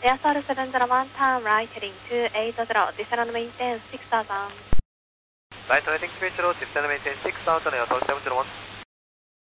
ASR 701, turn right heading 280, descend maintain 6000. Right heading 280, descend maintain 6000, ASR 701.